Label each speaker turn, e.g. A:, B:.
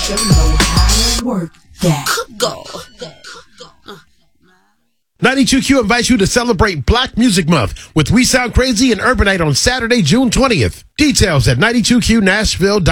A: show know how to work that.
B: Go.
C: 92Q invites you to celebrate Black Music Month with We Sound Crazy and Urbanite on Saturday, June 20th. Details at 92QNashville.com.